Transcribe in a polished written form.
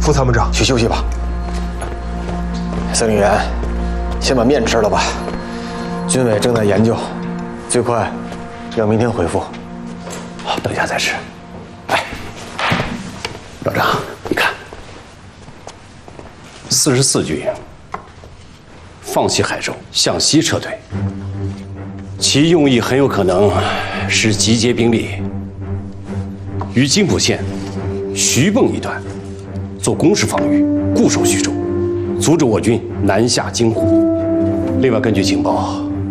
副参谋长， 去休息吧。司令员，先把面吃了吧。军委正在研究，最快要明天回复。 好，等下再吃。哎，老张，你看，44军放弃海州，向西撤退，其用意很有可能是集结兵力于津浦县徐蚌一段，做攻势防御，固守徐州，阻止我军南下京沪。另外，根据情报，